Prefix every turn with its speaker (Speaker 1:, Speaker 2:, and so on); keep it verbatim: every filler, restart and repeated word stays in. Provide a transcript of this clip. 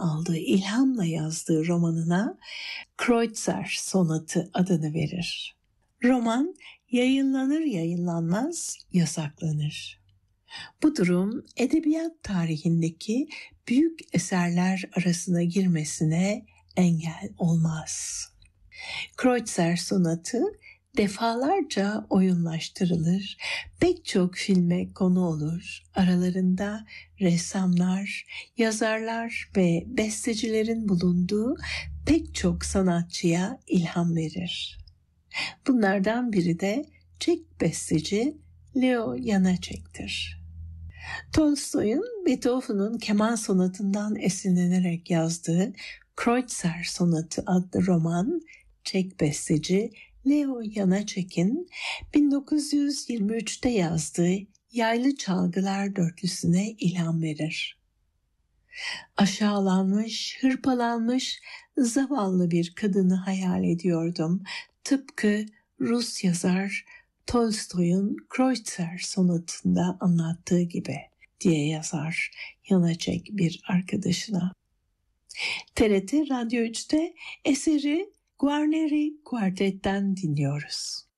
Speaker 1: aldığı ilhamla yazdığı romanına Kreutzer Sonatı adını verir. Roman yayınlanır yayınlanmaz yasaklanır. Bu durum edebiyat tarihindeki büyük eserler arasına girmesine engel olmaz. Kreutzer Sonatı defalarca oyunlaştırılır, pek çok filme konu olur. Aralarında ressamlar, yazarlar ve bestecilerin bulunduğu pek çok sanatçıya ilham verir. Bunlardan biri de Çek besteci Leo Janáček'tir. Tolstoy'un Beethoven'ın keman sonatından esinlenerek yazdığı Kreutzer Sonatı adlı roman, Çek besteci Leo Janáček'in bin dokuz yüz yirmi üçte yazdığı Yaylı Çalgılar dörtlüsüne ilham verir. Aşağılanmış, hırpalanmış, zavallı bir kadını hayal ediyordum. Tıpkı Rus yazar Tolstoy'un Kreutzer Sonatı'nda anlattığı gibi diye yazar Janáček bir arkadaşına. T R T Radyo üçte eseri Guarneri Quartet'ten dinliyoruz.